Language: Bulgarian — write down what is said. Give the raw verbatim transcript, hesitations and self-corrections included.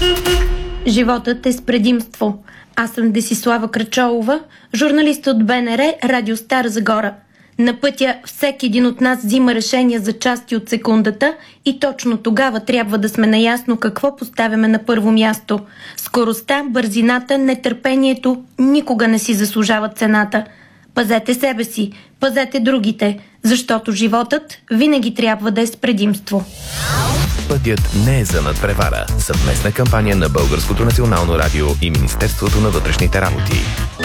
Животът е с предимство. Аз съм Десислава Крачолова, журналист от БНР, Радио Стара Загора. На пътя всеки един от нас взима решения за части от секундата и точно тогава трябва да сме наясно какво поставяме на първо място. Скоростта, бързината, нетърпението никога не си заслужават цената. Пазете себе си, пазете другите, защото животът винаги трябва да е с предимство. Пътят не е за надпревара. Съвместна кампания на Българското национално радио и Министерството на вътрешните работи.